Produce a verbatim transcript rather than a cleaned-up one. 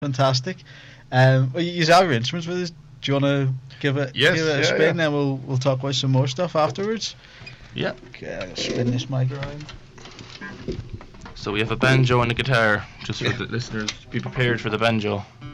Fantastic. Um, well, you use all your instruments with us. Do you want to give it, Yes, give it a yeah, spin, yeah. and then we'll we'll talk about some more stuff afterwards? Yeah. Okay, I'll spin this mic around. So we have a banjo and a guitar, just for the listeners. Be prepared for the banjo.